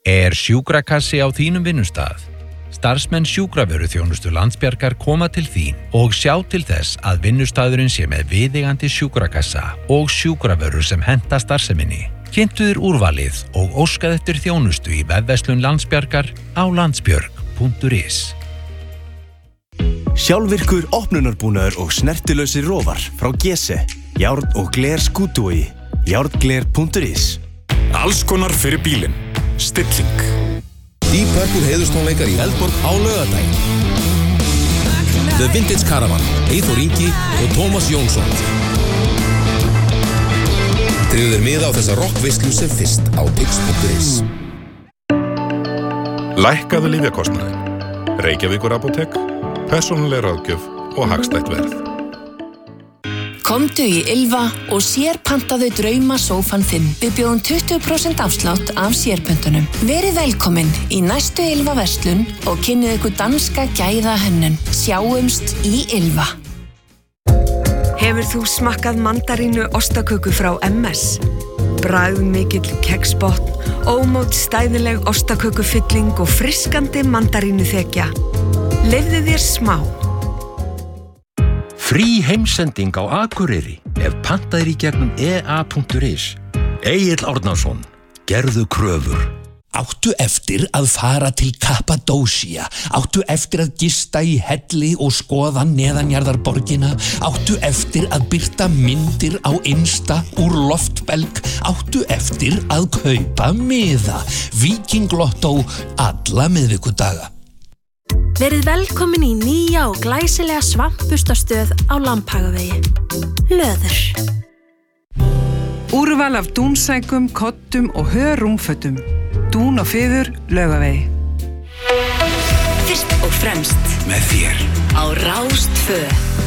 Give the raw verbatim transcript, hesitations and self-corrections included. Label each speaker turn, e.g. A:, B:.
A: Er sjúkrakassi á þínum vinnustað? Starfsmenn sjúkravöruþjónustu Landsbjargar koma til þín og sjá til þess að vinnustaðurinn sé með viðeigandi sjúkrakassa og sjúkravörur sem henta starfseminni. Kynntu þér úrvalið og óskað eftir þjónustu í vefverslun Landsbjargar á landsbjörg punktur is.
B: Sjálfvirkur opnunarbúnaður og snertilösir rófar frá Gese, járn og gler skútúi, járngler punktur is.
C: Alls konar fyrir bílinn. Stilling.
D: Deep Purple heiðurstónleikar í Eldborg á laugardaginn. The Vintage Caravan, Eyþór Ingi og Tómas Jónsson. Drífðu þér miða á þessa rockveislu sem fyrst á tix punktur is.
C: Lækkaðu lyfjakostnaði. Reykjavíkur apótek, persónuleg ráðgjöf og hagstætt verð.
E: Komdu í Ylva og sérpantaðu drauma sófan þinn. Við bjóðum tuttugu prósent afslátt af sérpöntunum. Verið velkomin í næstu Ylva verslun og kynnið ykkur danska gæða hönnun. Sjáumst í Ylva.
F: Hefur þú smakkað mandarínu ostaköku frá M S? Bragðmikill keksbotn, ómótstæðileg ostakökufylling og friskandi mandarínu þekja. Leyfðu þér smá.
G: Frí heimsending á Akureyri ef pantaðir í gegnum e a punktur is. Egill Árnason, gerðu kröfur.
H: Áttu eftir að fara til Kappadósía, áttu eftir að gista í helli og skoða neðanjarðarborgina, áttu eftir að birta myndir á Insta úr loftbelg, áttu eftir að kaupa miða, Víkinglotto alla miðvikudaga.
I: Verið velkomin í nýja og glæsilega svampbustastöð á Lambhagavegi. Löður.
J: Úrval af dúnsækum, kottum og hörrúmfötum. Dún og fiður, Laugavegi.
E: Fyrst og fremst
D: Með þér
E: á Rás tvö.